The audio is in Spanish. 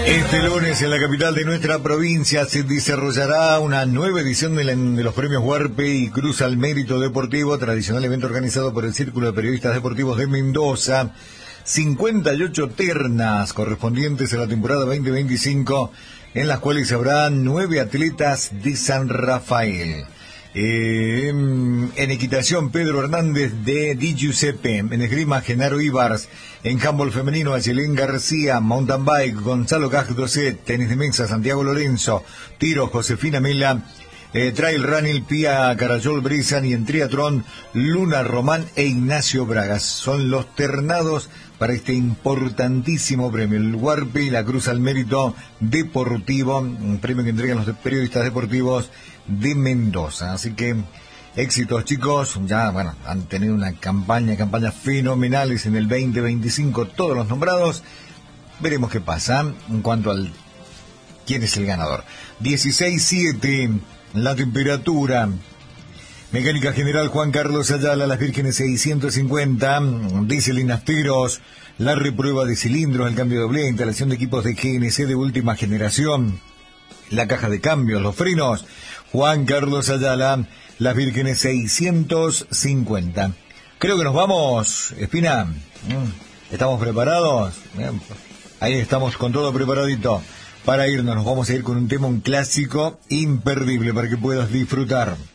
Este lunes en la capital de nuestra provincia se desarrollará una nueva edición de los premios Huarpe y Cruz al Mérito Deportivo, tradicional evento organizado por el Círculo de Periodistas Deportivos de Mendoza. 58 ternas correspondientes a la temporada 2025, en las cuales habrá 9 atletas de San Rafael. En equitación, Pedro Hernández de Di Giuseppe. En esgrima, Genaro Ibars. En handball femenino, Ayelén García. Mountain bike, Gonzalo Gajdoset. Tenis de mesa, Santiago Lorenzo. Tiro, Josefina Mela. Trail running, Pía Carayol Bresan. Y en triatlón, Luna Román e Ignacio Bragas. Son los ternados para este importantísimo premio, el Huarpe y la Cruz al Mérito Deportivo, un premio que entregan los periodistas deportivos de Mendoza. Así que éxitos, chicos. Ya, bueno, han tenido una campañas fenomenales en el 2025, todos los nombrados. Veremos qué pasa en cuanto al quién es el ganador. 16.7 la temperatura. Mecánica General Juan Carlos Ayala, Las Vírgenes 650, diésel y nafteros, la reprueba de cilindros, el cambio de doble, instalación de equipos de GNC de última generación, la caja de cambios, los frenos. Juan Carlos Ayala, Las Vírgenes 650. Creo que nos vamos, Espina. ¿Estamos preparados? Ahí estamos con todo preparadito para irnos. Nos vamos a ir con un tema, un clásico imperdible para que puedas disfrutar.